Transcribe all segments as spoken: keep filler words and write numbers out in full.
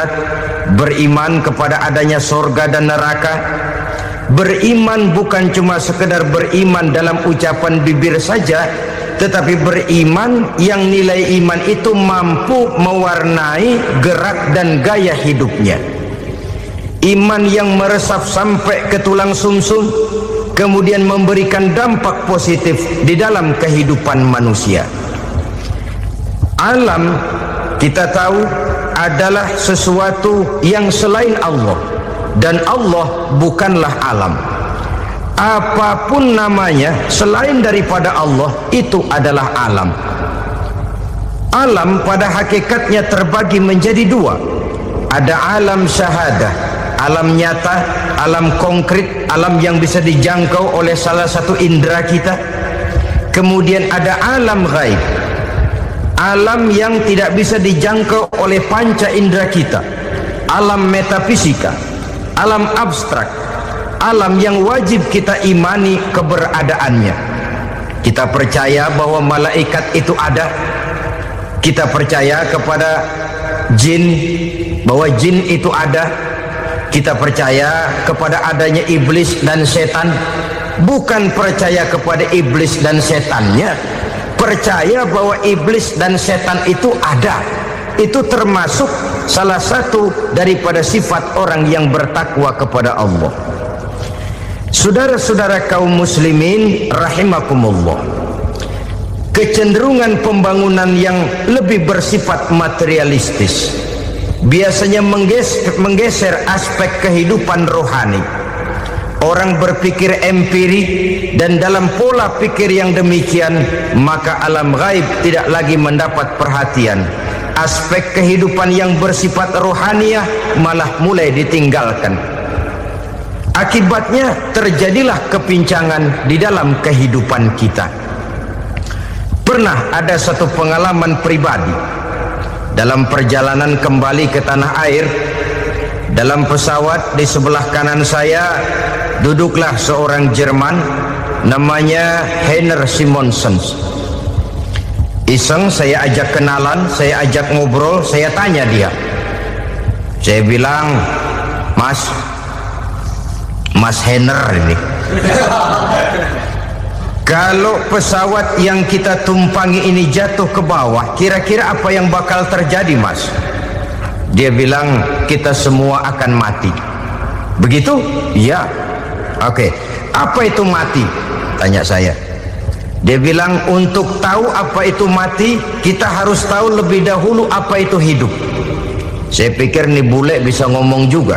akhirat, beriman kepada adanya surga dan neraka. Beriman bukan cuma sekedar beriman dalam ucapan bibir saja, tetapi beriman yang nilai iman itu mampu mewarnai gerak dan gaya hidupnya. Iman yang meresap sampai ke tulang sumsum, kemudian memberikan dampak positif di dalam kehidupan manusia. Alam, kita tahu, adalah sesuatu yang selain Allah, dan Allah bukanlah alam. Apapun namanya selain daripada Allah, itu adalah alam. Alam pada hakikatnya terbagi menjadi dua. Ada alam syahadah, alam nyata, alam konkret, alam yang bisa dijangkau oleh salah satu indera kita. Kemudian ada alam ghaib, alam yang tidak bisa dijangkau oleh panca indera kita, alam metafisika, alam abstrak, alam yang wajib kita imani keberadaannya. Kita percaya bahwa malaikat itu ada, kita percaya kepada jin, bahwa jin itu ada, kita percaya kepada adanya iblis dan setan. Bukan percaya kepada iblis dan setannya, percaya bahwa iblis dan setan itu ada. Itu termasuk salah satu daripada sifat orang yang bertakwa kepada Allah. Saudara-saudara kaum muslimin rahimakumullah, kecenderungan pembangunan yang lebih bersifat materialistis biasanya menggeser, menggeser aspek kehidupan rohani. Orang berpikir empiri, dan dalam pola pikir yang demikian maka alam gaib tidak lagi mendapat perhatian. Aspek kehidupan yang bersifat rohaniah malah mulai ditinggalkan. Akibatnya terjadilah kepincangan di dalam kehidupan kita. Pernah ada satu pengalaman pribadi dalam perjalanan kembali ke tanah air. Dalam pesawat di sebelah kanan saya duduklah seorang Jerman namanya Heiner Simonsen. Iseng saya ajak kenalan, saya ajak ngobrol, saya tanya dia. Saya bilang, Mas, Mas Heiner ini, kalau pesawat yang kita tumpangi ini jatuh ke bawah, kira-kira apa yang bakal terjadi, Mas? Dia bilang, kita semua akan mati. Begitu? Iya. Oke. Apa itu mati? Tanya saya. Dia bilang, untuk tahu apa itu mati, kita harus tahu lebih dahulu apa itu hidup. Saya pikir nih bule bisa ngomong juga.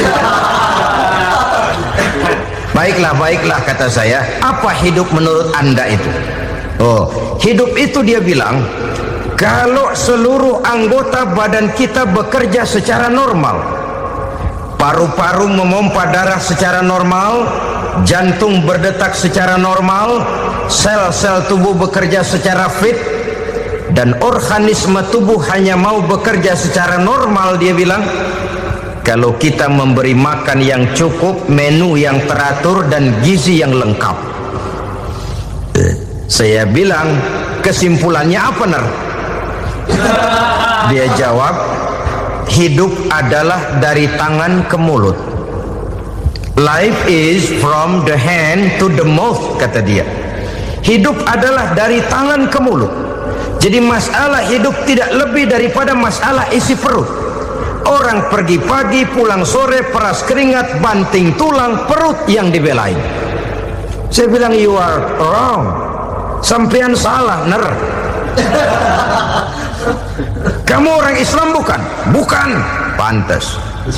Baiklah, baiklah, kata saya. Apa hidup menurut Anda itu? Oh, hidup itu, dia bilang, kalau seluruh anggota badan kita bekerja secara normal, paru-paru memompa darah secara normal, jantung berdetak secara normal, sel-sel tubuh bekerja secara fit, dan organisme tubuh hanya mau bekerja secara normal, dia bilang, kalau kita memberi makan yang cukup, menu yang teratur, dan gizi yang lengkap. Saya bilang, kesimpulannya apa, Ner? Dia jawab, hidup adalah dari tangan ke mulut. Life is from the hand to the mouth, kata dia. Hidup adalah dari tangan ke mulut. Jadi masalah hidup tidak lebih daripada masalah isi perut. Orang pergi pagi, pulang sore, peras keringat, banting tulang, perut yang dibelain. Saya bilang, you are wrong. Sampean salah, Ner. Kamu orang Islam bukan? Bukan. Pantas.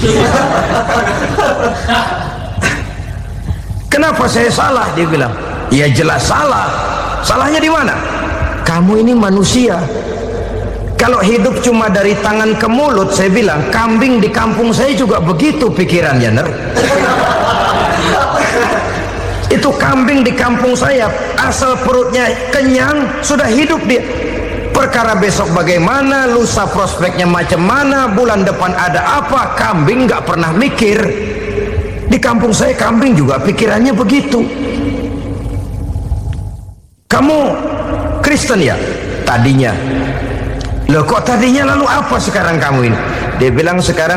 Kenapa saya salah? Dia bilang, ya jelas salah. Salahnya di mana? Kamu ini manusia. Kalau hidup cuma dari tangan ke mulut, saya bilang, kambing di kampung saya juga begitu pikirannya, Ner. Itu kambing di kampung saya, asal perutnya kenyang, sudah hidup dia. Perkara besok bagaimana, lusa prospeknya macam mana, bulan depan ada apa, kambing nggak pernah mikir. Di kampung saya kambing juga pikirannya begitu. Kamu Kristen ya? Tadinya. Loh kok tadinya, lalu apa sekarang kamu ini? Dia bilang, sekarang